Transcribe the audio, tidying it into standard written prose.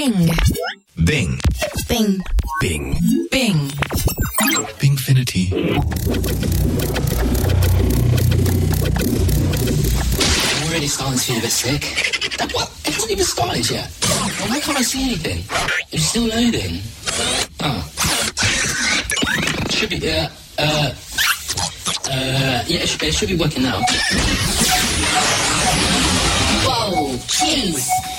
Bing. Bing. Bing. Bing. Bing. Bingfinity. I'm really starting to feel a bit sick. What? It hasn't even started yet. Why can't I see anything? It's still loading. Oh. Should be, yeah, it should be working now. Whoa, jeez.